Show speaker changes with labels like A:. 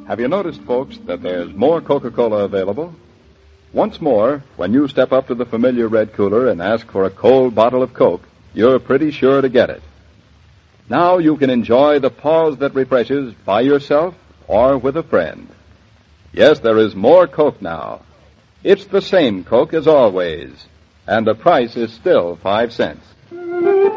A: Have you noticed, folks, that there's more Coca-Cola available? Once more, when you step up to the familiar red cooler and ask for a cold bottle of Coke, you're pretty sure to get it. Now you can enjoy the pause that refreshes by yourself or with a friend. Yes, there is more Coke now. It's the same Coke as always, and the price is still 5 cents.